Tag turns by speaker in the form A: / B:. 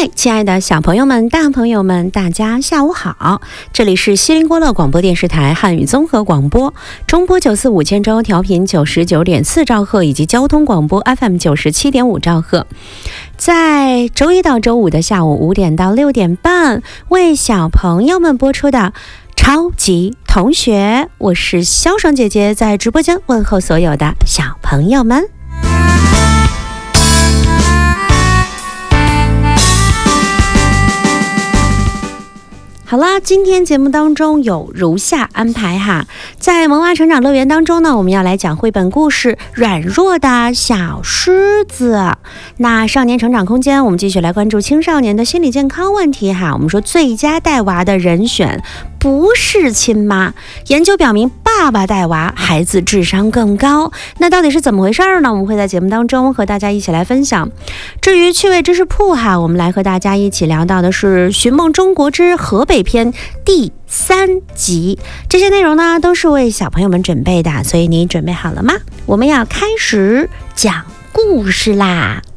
A: 嗨，亲爱的小朋友们、大朋友们，大家下午好！这里是西林郭勒广播电视台汉语综合广播，中波945千兆调频99.4兆赫，以及交通广播 FM 97.5兆赫。在周一到周五的下午5点到6点半，为小朋友们播出的超级同学，我是肖爽姐姐，在直播间问候所有的小朋友们。好啦，今天节目当中有如下安排哈，在萌娃成长乐园当中呢，我们要来讲绘本故事《软弱的小狮子》。那少年成长空间，我们继续来关注青少年的心理健康问题哈。我们说最佳带娃的人选不是亲妈，研究表明爸爸带娃，孩子智商更高。那到底是怎么回事呢？我们会在节目当中和大家一起来分享。至于趣味知识铺哈，我们来和大家一起聊到的是《寻梦中国之河北篇》第3集。这些内容呢都是为小朋友们准备的，所以你准备好了吗？我们要开始讲故事啦！